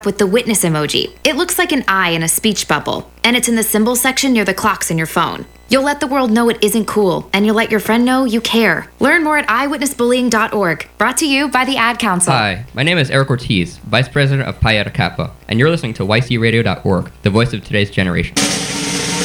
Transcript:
with the witness emoji. It looks like an eye in a speech bubble, and it's in the symbol section near the clocks in your phone. You'll let the world know it isn't cool, and you'll let your friend know you care. Learn more at eyewitnessbullying.org. Brought to you by the Ad Council. Hi, my name is Eric Ortiz, Vice President of Pi Eta Kappa, and you're listening to YCRadio.org, the voice of today's generation.